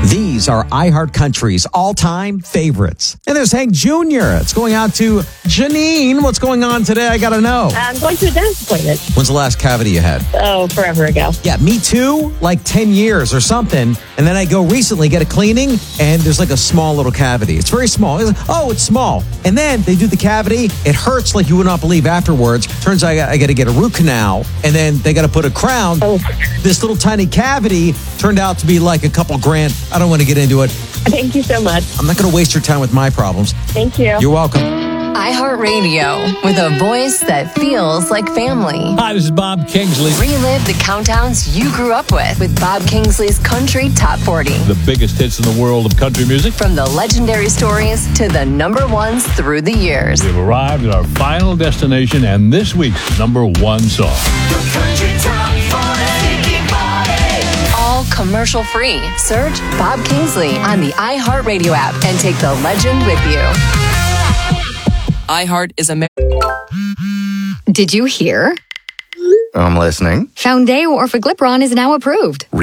These are iHeartCountry's all-time favorites. And there's Hank Jr. It's going out to Janine. What's going on today? I got to know. I'm going to a dentist appointment. When's the last cavity you had? Oh, forever ago. Yeah, me too. Like 10 years or something. And then I go recently get a cleaning, and there's like a small little cavity. It's very small. It's small. And then they do the cavity. It hurts like you would not believe afterwards. Turns out I got to get a root canal, and then they got to put a crown. Oh. This little tiny cavity turned out to be like a couple grand. I don't want to get into it. Thank you so much. I'm not going to waste your time with my problems. Thank you. You're welcome. iHeartRadio, with a voice that feels like family. Hi, this is Bob Kingsley. Relive the countdowns you grew up with Bob Kingsley's Country Top 40. The biggest hits in the world of country music. From the legendary stories to the number ones through the years. We've arrived at our final destination and this week's number one song. The Country Top 40. All commercial free. Search Bob Kingsley on the iHeartRadio app and take the legend with you. iHeart is a... Did you hear? I'm listening. Foundayo Orforglipron is now approved.